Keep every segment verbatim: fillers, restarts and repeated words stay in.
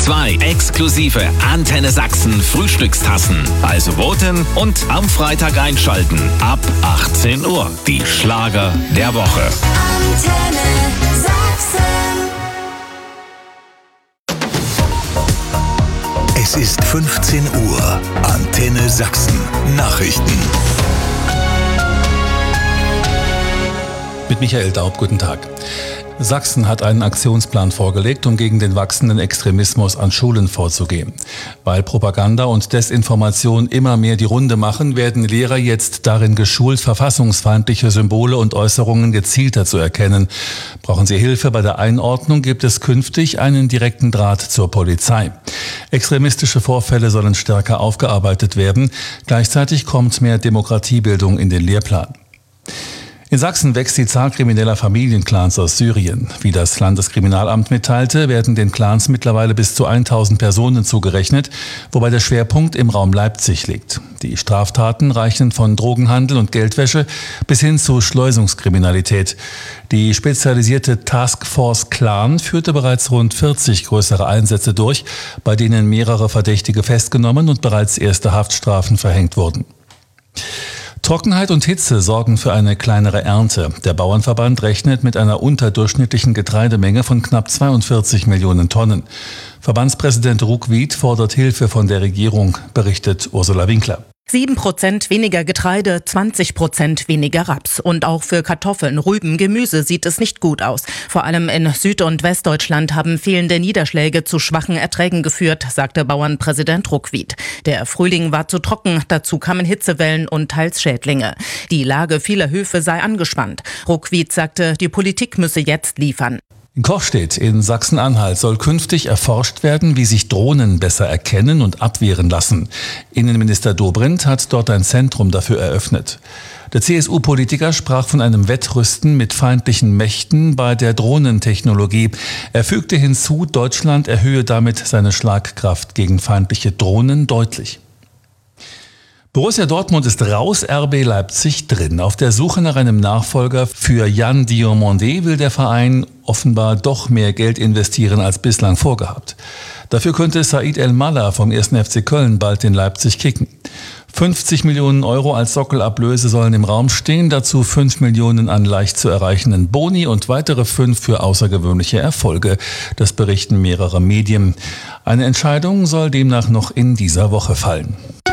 zwei exklusive Antenne Sachsen Frühstückstassen. Also voten und am Freitag einschalten. Ab achtzehn Uhr. Die Schlager der Woche. Antenne Sachsen. Es ist fünfzehn Uhr. Antenne Sachsen. Nachrichten. Mit Michael Daub, guten Tag. Sachsen hat einen Aktionsplan vorgelegt, um gegen den wachsenden Extremismus an Schulen vorzugehen. Weil Propaganda und Desinformation immer mehr die Runde machen, werden Lehrer jetzt darin geschult, verfassungsfeindliche Symbole und Äußerungen gezielter zu erkennen. Brauchen sie Hilfe bei der Einordnung, gibt es künftig einen direkten Draht zur Polizei. Extremistische Vorfälle sollen stärker aufgearbeitet werden. Gleichzeitig kommt mehr Demokratiebildung in den Lehrplan. In Sachsen wächst die Zahl krimineller Familienclans aus Syrien. Wie das Landeskriminalamt mitteilte, werden den Clans mittlerweile bis zu tausend Personen zugerechnet, wobei der Schwerpunkt im Raum Leipzig liegt. Die Straftaten reichen von Drogenhandel und Geldwäsche bis hin zu Schleusungskriminalität. Die spezialisierte Taskforce Clan führte bereits rund vierzig größere Einsätze durch, bei denen mehrere Verdächtige festgenommen und bereits erste Haftstrafen verhängt wurden. Trockenheit und Hitze sorgen für eine kleinere Ernte. Der Bauernverband rechnet mit einer unterdurchschnittlichen Getreidemenge von knapp zweiundvierzig Millionen Tonnen. Verbandspräsident Ruckwied fordert Hilfe von der Regierung, berichtet Ursula Winkler. Sieben Prozent weniger Getreide, zwanzig Prozent weniger Raps. Und auch für Kartoffeln, Rüben, Gemüse sieht es nicht gut aus. Vor allem in Süd- und Westdeutschland haben fehlende Niederschläge zu schwachen Erträgen geführt, sagte Bauernpräsident Ruckwied. Der Frühling war zu trocken, dazu kamen Hitzewellen und teils Schädlinge. Die Lage vieler Höfe sei angespannt. Ruckwied sagte, die Politik müsse jetzt liefern. In Kochstedt in Sachsen-Anhalt soll künftig erforscht werden, wie sich Drohnen besser erkennen und abwehren lassen. Innenminister Dobrindt hat dort ein Zentrum dafür eröffnet. Der C S U-Politiker sprach von einem Wettrüsten mit feindlichen Mächten bei der Drohnentechnologie. Er fügte hinzu, Deutschland erhöhe damit seine Schlagkraft gegen feindliche Drohnen deutlich. Borussia Dortmund ist raus, R B Leipzig drin. Auf der Suche nach einem Nachfolger für Yann Diomandé will der Verein offenbar doch mehr Geld investieren als bislang vorgehabt. Dafür könnte Said El-Mallah vom ersten F C Köln bald in Leipzig kicken. fünfzig Millionen Euro als Sockelablöse sollen im Raum stehen, dazu fünf Millionen an leicht zu erreichenden Boni und weitere fünf für außergewöhnliche Erfolge. Das berichten mehrere Medien. Eine Entscheidung soll demnach noch in dieser Woche fallen.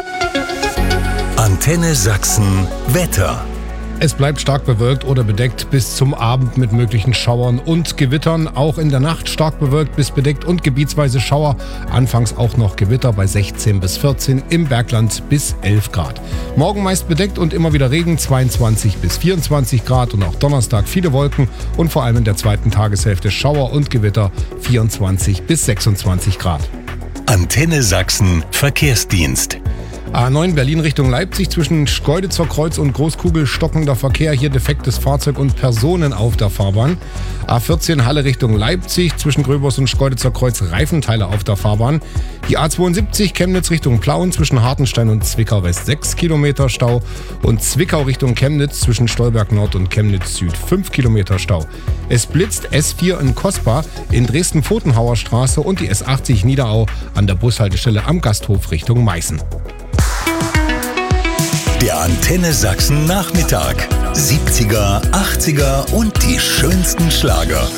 Antenne Sachsen Wetter. Es bleibt stark bewölkt oder bedeckt bis zum Abend mit möglichen Schauern und Gewittern. Auch in der Nacht stark bewölkt bis bedeckt und gebietsweise Schauer. Anfangs auch noch Gewitter bei sechzehn bis vierzehn, im Bergland bis elf Grad. Morgen meist bedeckt und immer wieder Regen, zweiundzwanzig bis vierundzwanzig Grad. Und auch Donnerstag viele Wolken und vor allem in der zweiten Tageshälfte Schauer und Gewitter, vierundzwanzig bis sechsundzwanzig Grad. Antenne Sachsen Verkehrsdienst. A neun Berlin Richtung Leipzig zwischen Schkeuditzer Kreuz und Großkugel stockender Verkehr, hier defektes Fahrzeug und Personen auf der Fahrbahn. A vierzehn Halle Richtung Leipzig zwischen Gröbers und Schkeuditzer Kreuz Reifenteile auf der Fahrbahn. Die A zweiundsiebzig Chemnitz Richtung Plauen zwischen Hartenstein und Zwickau West sechs Kilometer Stau und Zwickau Richtung Chemnitz zwischen Stolberg Nord und Chemnitz Süd fünf Kilometer Stau. Es blitzt S vier in Kospa in Dresden-Pfotenhauer Straße und die S achtzig Niederau an der Bushaltestelle am Gasthof Richtung Meißen. Der Antenne Sachsen Nachmittag. siebziger, achtziger und die schönsten Schlager.